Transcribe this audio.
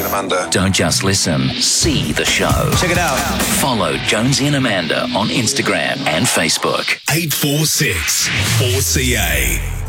Amanda. Don't just listen, see the show. Check it out. Follow Jonesy and Amanda on Instagram and Facebook. 846 4CA.